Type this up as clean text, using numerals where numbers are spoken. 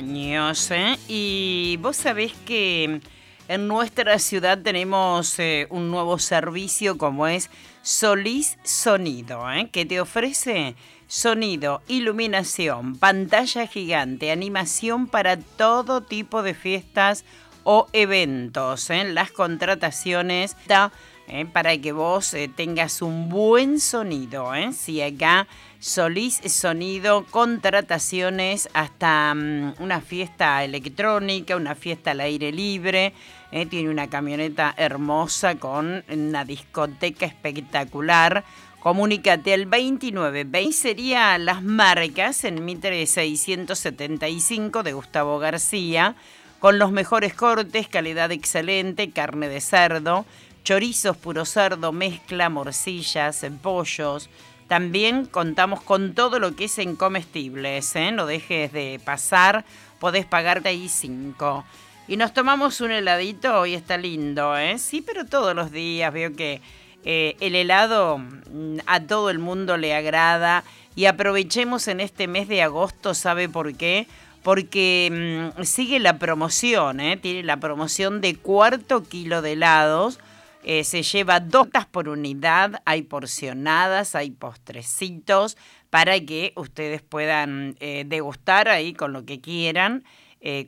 años, ¿eh? Y vos sabés que en nuestra ciudad tenemos un nuevo servicio como es Solís Sonido, ¿eh? Que te ofrece sonido, iluminación, pantalla gigante, animación para todo tipo de fiestas o eventos, ¿eh? Las contrataciones para que vos tengas un buen sonido, ¿eh? Si acá Solís Sonido, contrataciones hasta una fiesta electrónica, una fiesta al aire libre, tiene una camioneta hermosa con una discoteca espectacular. Comunícate al 2920, sería Las Marcas en Mitre 675 de Gustavo García, con los mejores cortes, calidad excelente, carne de cerdo, chorizos puro cerdo, mezcla, morcillas, pollos. También contamos con todo lo que es en comestibles, ¿eh? No dejes de pasar, podés pagarte ahí 5. Y nos tomamos un heladito, hoy está lindo, ¿eh? Sí, pero todos los días veo que el helado a todo el mundo le agrada. Y aprovechemos en este mes de agosto, ¿sabe por qué? Porque sigue la promoción, ¿eh? Tiene la promoción de cuarto kilo de helados. Se lleva 2 por unidad, hay porcionadas, hay postrecitos para que ustedes puedan degustar ahí con lo que quieran.